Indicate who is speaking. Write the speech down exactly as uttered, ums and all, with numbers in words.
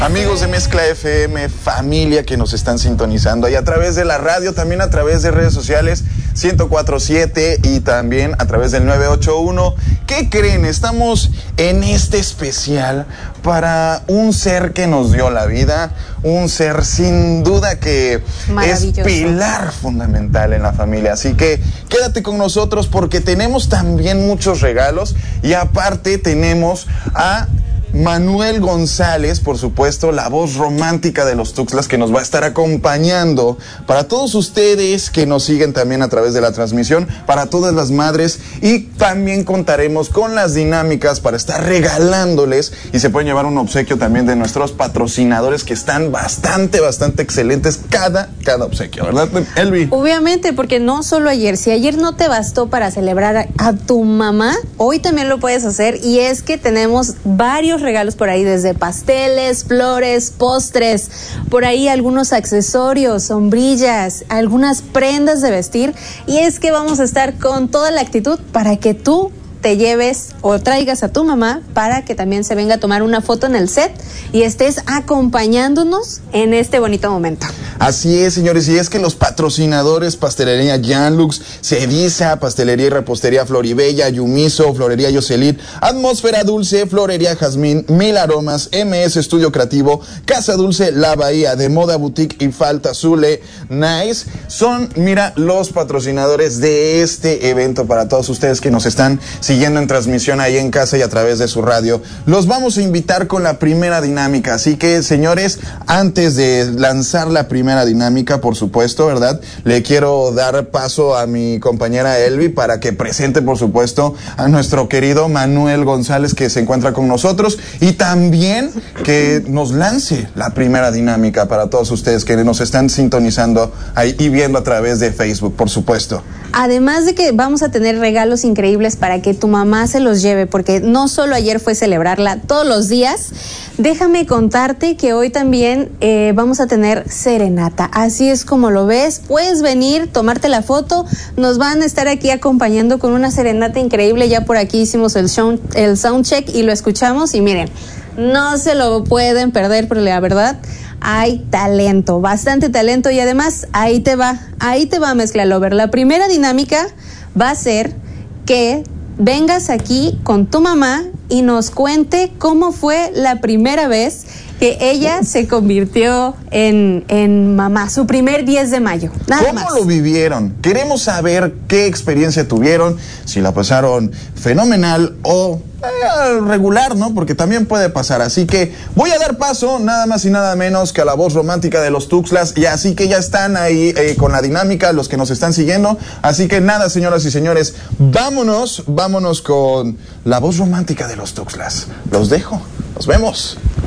Speaker 1: Amigos de Mezcla F M, familia que nos están sintonizando ahí a través de la radio, también a través de redes sociales ciento cuatro punto siete y también a través del nueve ocho uno. ¿Qué creen? Estamos en este especial para un ser que nos dio la vida, un ser sin duda que es pilar fundamental en la familia. Así que quédate con nosotros porque tenemos también muchos regalos y aparte tenemos a Manuel González, por supuesto, la voz romántica de los Tuxtlas, que nos va a estar acompañando para todos ustedes que nos siguen también a través de la transmisión, para todas las madres, y también contaremos con las dinámicas para estar regalándoles y se pueden llevar un obsequio también de nuestros patrocinadores que están bastante, bastante excelentes cada, cada obsequio, ¿verdad, Elvi?
Speaker 2: Obviamente, porque no solo ayer, si ayer no te bastó para celebrar a, a tu mamá, hoy también lo puedes hacer, y es que tenemos varios regalos por ahí, desde pasteles, flores, postres, por ahí algunos accesorios, sombrillas, algunas prendas de vestir, y es que vamos a estar con toda la actitud para que tú te lleves o traigas a tu mamá para que también se venga a tomar una foto en el set y estés acompañándonos en este bonito momento.
Speaker 1: Así es, señores, y es que los patrocinadores, Pastelería Janlux, Cediza, Pastelería y Repostería Floribella, Yumiso, Florería Yoselit, Atmósfera Dulce, Florería Jazmín, Mil Aromas, M S Estudio Creativo, Casa Dulce, La Bahía, de Moda Boutique y Falta Zule, Nice, son, mira, los patrocinadores de este evento para todos ustedes que nos están siguiendo en transmisión ahí en casa y a través de su radio. Los vamos a invitar con la primera dinámica, así que, señores, antes de lanzar la primera dinámica, por supuesto, ¿verdad? Le quiero dar paso a mi compañera Elvi para que presente, por supuesto, a nuestro querido Manuel González, que se encuentra con nosotros, y también que nos lance la primera dinámica para todos ustedes que nos están sintonizando ahí y viendo a través de Facebook, por supuesto.
Speaker 2: Además de que vamos a tener regalos increíbles para que tu mamá se los lleve, porque no solo ayer fue celebrarla, todos los días. Déjame contarte que hoy también eh, vamos a tener serenata. Así es como lo ves. Puedes venir, tomarte la foto. Nos van a estar aquí acompañando con una serenata increíble. Ya por aquí hicimos el, show, el soundcheck y lo escuchamos. Y miren, no se lo pueden perder, pero la verdad, hay talento, bastante talento. Y además, ahí te va, ahí te va, Mezcla Lover. La primera dinámica va a ser que vengas aquí con tu mamá y nos cuente cómo fue la primera vez que ella se convirtió en, en mamá, su primer diez de mayo. Nada
Speaker 1: ¿Cómo
Speaker 2: más.
Speaker 1: lo vivieron? Queremos saber qué experiencia tuvieron, si la pasaron fenomenal o eh, regular, ¿no? Porque también puede pasar. Así que voy a dar paso nada más y nada menos que a la voz romántica de los Tuxtlas, y así que ya están ahí eh, con la dinámica los que nos están siguiendo. Así que nada, señoras y señores, vámonos, vámonos con la voz romántica de los Tuxtlas. Los dejo, nos vemos.